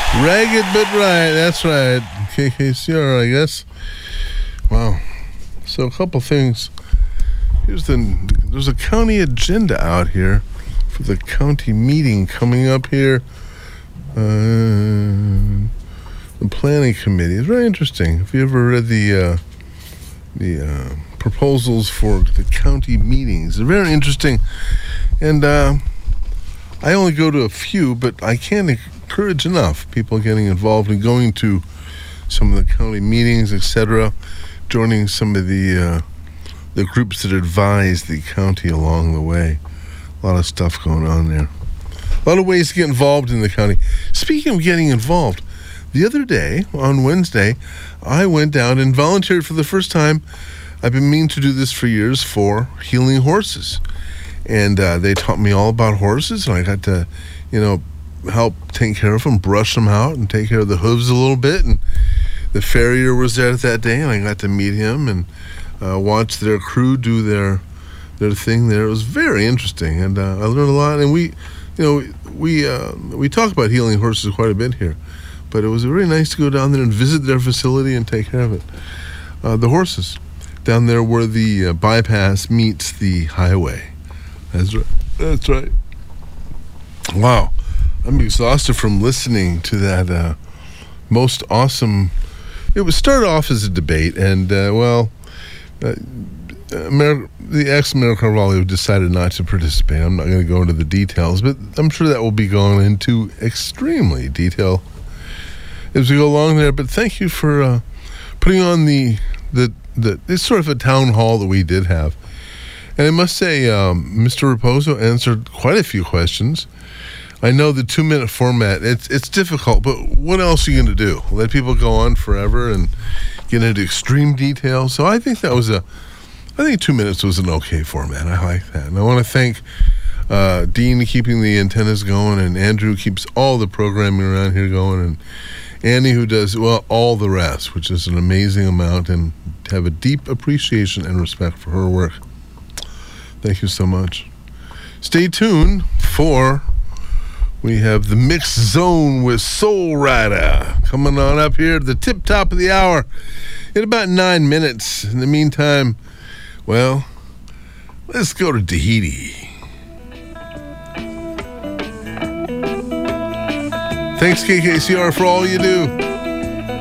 Ragged but right. That's right. KKCR, I guess. Wow. So a couple things. There's a county agenda out here for the county meeting coming up here. The planning committee is very interesting. Have you ever read the proposals for the county meetings? They're very interesting, and I only go to a few, but I can't encourage enough people getting involved in going to some of the county meetings, etc., joining some of the groups that advise the county along the way. A lot of stuff going on there. A lot of ways to get involved in the county. Speaking of getting involved, the other day, on Wednesday, I went down and volunteered for the first time. I've been meaning to do this for years for Healing Horses. And they taught me all about horses, and I got to, help take care of them, brush them out, and take care of the hooves a little bit. And the farrier was there that day, and I got to meet him and watch their crew do their thing there. It was very interesting, and I learned a lot. And we talk about healing horses quite a bit here, but it was very nice to go down there and visit their facility and take care of it. The horses down there where the bypass meets the highway. That's right. Wow, I'm exhausted from listening to that most awesome. It was started off as a debate, and the ex-Mayor Carvalho decided not to participate. I'm not going to go into the details, but I'm sure that will be going into extremely detail as we go along there. But thank you for putting on it's sort of a town hall that we did have. And I must say, Mr. Raposo answered quite a few questions. I know the 2-minute format, it's difficult, but what else are you going to do? Let people go on forever and get into extreme detail? So I think 2 minutes was an okay format. I like that. And I want to thank Dean keeping the antennas going, and Andrew keeps all the programming around here going, and Annie who does, all the rest, which is an amazing amount, and have a deep appreciation and respect for her work. Thank you so much. Stay tuned we have the Mixed Zone with Soul Rider coming on up here at the tip top of the hour in about 9 minutes. In the meantime, let's go to Tahiti. Thanks, KKCR, for all you do.